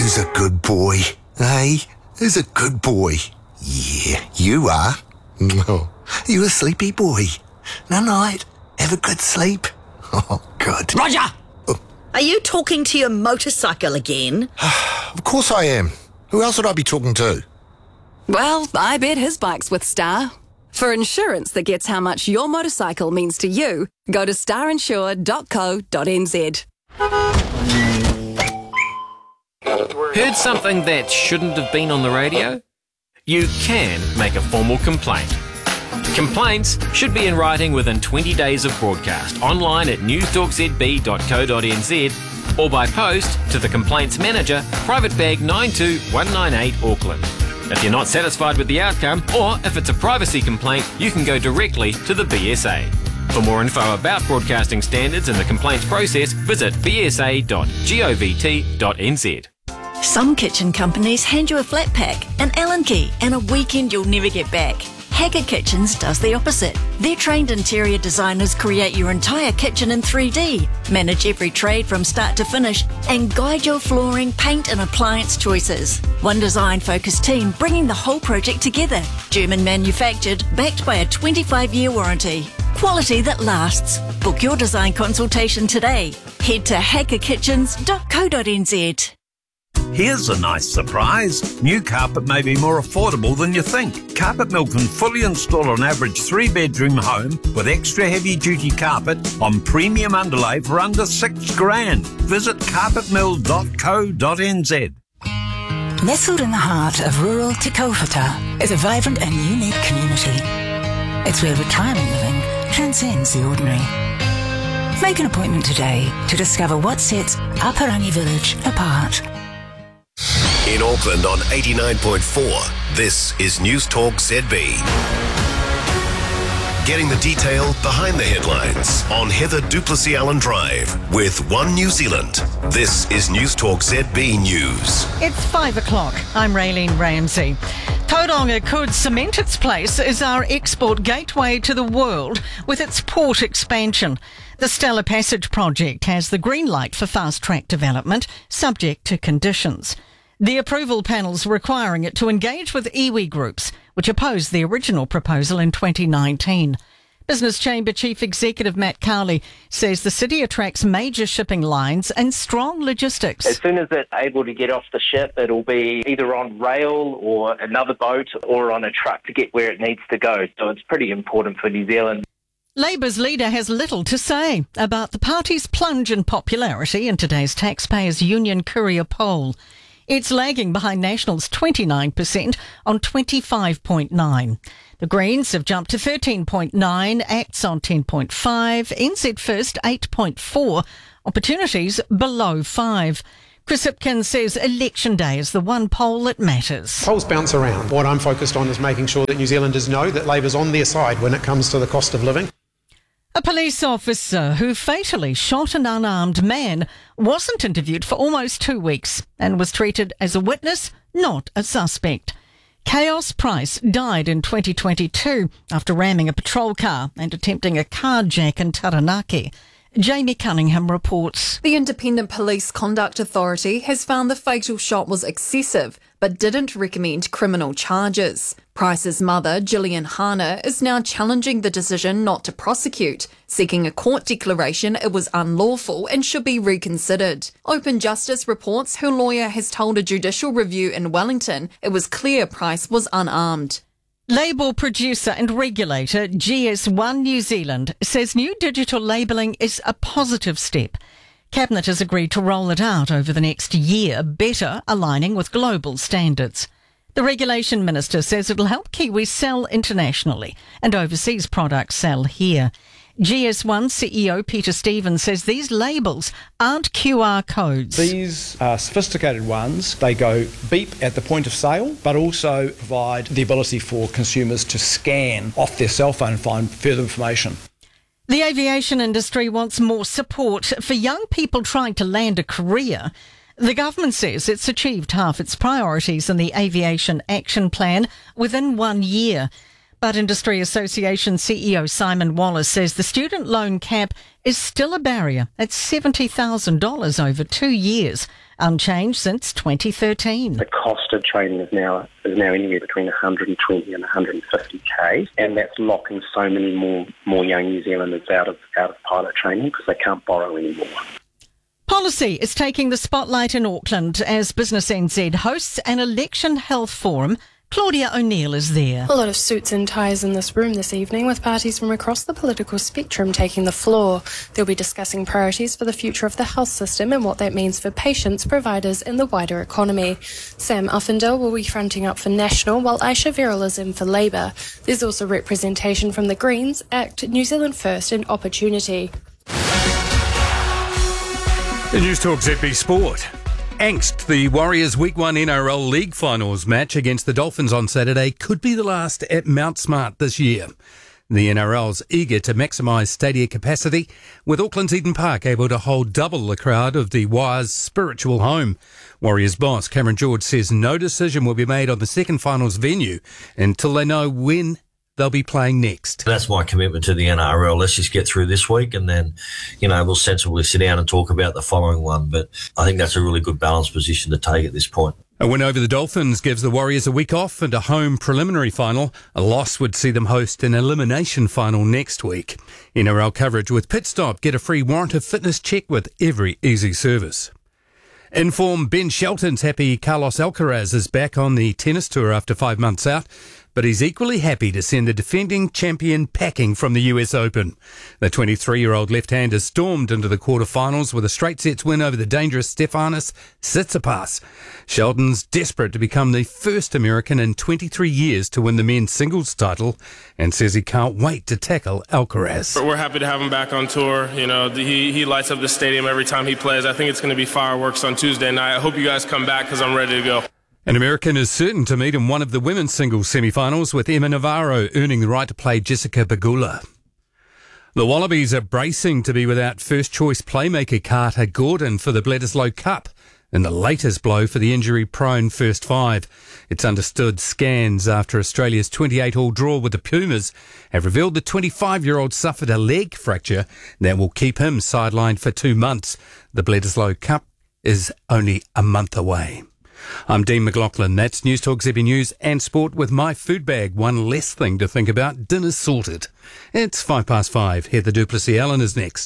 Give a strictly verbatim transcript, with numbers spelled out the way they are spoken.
Who's a good boy? Hey, who's a good boy? Yeah, you are. Oh, you a sleepy boy. Night-night. Have a good sleep. Oh, good. Roger! Oh. Are you talking to your motorcycle again? Of course I am. Who else would I be talking to? Well, I bet his bike's with Star. For insurance that gets how much your motorcycle means to you, go to star insure dot co dot n z. Heard something that shouldn't have been on the radio? You can make a formal complaint. Complaints should be in writing within twenty days of broadcast, online at news talk z b dot co dot n z or by post to the Complaints Manager, Private Bag nine two one nine eight, Auckland. If you're not satisfied with the outcome, or if it's a privacy complaint, you can go directly to the B S A. For more info about broadcasting standards and the complaints process, visit b s a dot govt dot n z. Some kitchen companies hand you a flat pack, an Allen key, and a weekend you'll never get back. Haggard Kitchens does the opposite. Their trained interior designers create your entire kitchen in three D, manage every trade from start to finish, and guide your flooring, paint and appliance choices. One design-focused team bringing the whole project together. German manufactured, backed by a twenty-five year warranty. Quality that lasts. Book your design consultation today. Head to haggard kitchens dot co dot n z. Here's a nice surprise. New carpet may be more affordable than you think. Carpet Mill can fully install an average three-bedroom home with extra heavy-duty carpet on premium underlay for under six grand. Visit carpet mill dot co dot n z. Nestled in the heart of rural Te Kaupata is a vibrant and unique community. It's where retirement living transcends the ordinary. Make an appointment today to discover what sets Aparangi Village apart. In Auckland on eighty-nine point four, this is News Talk Z B. Getting the detail behind the headlines on Heather Duplessis Allen Drive with One New Zealand. This is News Talk Z B News. It's five o'clock. I'm Raylene Ramsey. Tauranga could cement its place as our export gateway to the world with its port expansion. The Stellar Passage project has the green light for fast-track development, subject to conditions. The approval panel's requiring it to engage with iwi groups, which opposed the original proposal in twenty nineteen. Business Chamber Chief Executive Matt Cowley says the city attracts major shipping lines and strong logistics. As soon as it's able to get off the ship, it'll be either on rail or another boat or on a truck to get where it needs to go. So it's pretty important for New Zealand. Labour's leader has little to say about the party's plunge in popularity in today's Taxpayers Union Courier poll. It's lagging behind National's twenty-nine percent on twenty-five point nine. The Greens have jumped to thirteen point nine, Acts on ten point five, N Z First eight point four, Opportunities below five. Chris Hipkins says election day is the one poll that matters. Polls bounce around. What I'm focused on is making sure that New Zealanders know that Labor's on their side when it comes to the cost of living. A police officer who fatally shot an unarmed man wasn't interviewed for almost two weeks and was treated as a witness, not a suspect. Chaos Price died in twenty twenty-two after ramming a patrol car and attempting a carjack in Taranaki. Jamie Cunningham reports. The Independent Police Conduct Authority has found the fatal shot was excessive, but didn't recommend criminal charges. Price's mother, Gillian Hana, is now challenging the decision not to prosecute, seeking a court declaration it was unlawful and should be reconsidered. Open Justice reports her lawyer has told a judicial review in Wellington it was clear Price was unarmed. Label producer and regulator G S one New Zealand says new digital labelling is a positive step. Cabinet has agreed to roll it out over the next year, better aligning with global standards. The Regulation Minister says it'll help Kiwis sell internationally and overseas products sell here. G S one C E O Peter Stevens says these labels aren't Q R codes. These are sophisticated ones. They go beep at the point of sale, but also provide the ability for consumers to scan off their cell phone and find further information. The aviation industry wants more support for young people trying to land a career. The government says it's achieved half its priorities in the Aviation Action Plan within one year. But Industry Association C E O Simon Wallace says the student loan cap is still a barrier at seventy thousand dollars over two years unchanged since twenty thirteen. The cost of training is now is now anywhere between one hundred twenty and one hundred fifty K, and that's locking so many more more young New Zealanders out of out of pilot training because they can't borrow anymore. Policy is taking the spotlight in Auckland as Business N Z hosts an election health forum. Claudia O'Neill is there. A lot of suits and ties in this room this evening, with parties from across the political spectrum taking the floor. They'll be discussing priorities for the future of the health system and what that means for patients, providers and the wider economy. Sam Uffindell will be fronting up for National, while Aisha Verrill is in for Labour. There's also representation from the Greens, ACT, New Zealand First and Opportunity. The News Talk Z B Sport. Angst. The Warriors' Week one N R L League Finals match against the Dolphins on Saturday could be the last at Mount Smart this year. The N R L's eager to maximise stadia capacity, with Auckland's Eden Park able to hold double the crowd of the Wire's spiritual home. Warriors boss Cameron George says no decision will be made on the second finals venue until they know when they'll be playing next. That's my commitment to the N R L. Let's just get through this week and then, you know, we'll sensibly sit down and talk about the following one. But I think that's a really good balanced position to take at this point. A win over the Dolphins gives the Warriors a week off and a home preliminary final. A loss would see them host an elimination final next week. N R L coverage with Pit Stop. Get a free warrant of fitness check with every easy service. Inform Ben Shelton's happy Carlos Alcaraz is back on the tennis tour after five months out, but he's equally happy to send the defending champion packing from the U S Open. The twenty-three-year-old left-hander stormed into the quarterfinals with a straight sets win over the dangerous Stefanos Tsitsipas. Shelton's desperate to become the first American in twenty-three years to win the men's singles title and says he can't wait to tackle Alcaraz. We're happy to have him back on tour. You know, he, he lights up the stadium every time he plays. I think it's going to be fireworks on Tuesday night. I hope you guys come back because I'm ready to go. An American is certain to meet in one of the women's singles semi-finals, with Emma Navarro earning the right to play Jessica Pegula. The Wallabies are bracing to be without first-choice playmaker Carter Gordon for the Bledisloe Cup, in the latest blow for the injury-prone first five. It's understood scans after Australia's twenty-eight all draw with the Pumas have revealed the twenty-five-year-old suffered a leg fracture that will keep him sidelined for two months. The Bledisloe Cup is only a month away. I'm Dean McLaughlin. That's News Talk Z B News and Sport with my food bag. One less thing to think about. Dinner's sorted. It's five past five. Heather du Plessis-Allen is next.